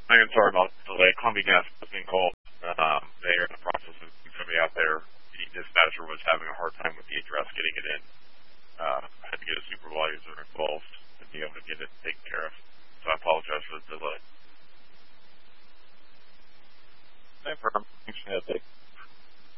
I'm sorry about the delay. Columbia Gas has been called. They are in the process of somebody out there. The dispatcher was having a hard time with